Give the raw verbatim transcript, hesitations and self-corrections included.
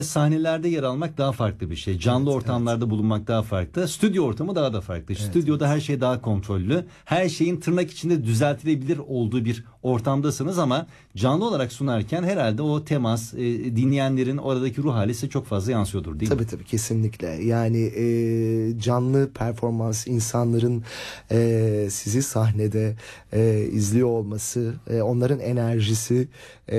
Sahnelerde yer almak daha farklı bir şey. Canlı Evet, ortamlarda bulunmak daha farklı. Stüdyo ortamı daha da farklı. Evet, Stüdyoda her şey daha kontrollü. Her şeyin tırnak içinde düzeltilebilir olduğu bir ortamdasınız ama canlı olarak sunarken herhalde o temas, e, dinleyenlerin oradaki ruh hali size çok fazla yansıyordur, değil mi? Tabii tabii, kesinlikle. Yani e, canlı performans, insanların e, sizi sahnede e, izliyor olması, e, onların enerjisi, e,